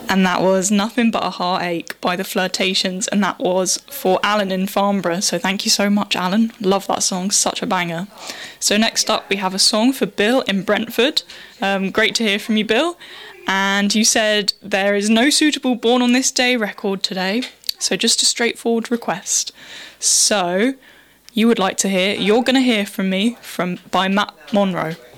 And that was Nothing But a Heartache by the Flirtations, and that was for Alan in Farnborough. So thank you so much, Alan. Love that song, such a banger. So next up we have a song for Bill in Brentford. Great to hear from you, Bill. And you said there is no suitable Born on This Day record today, so just a straightforward request. So you would like to hear You're Gonna Hear From Me by Matt Monro.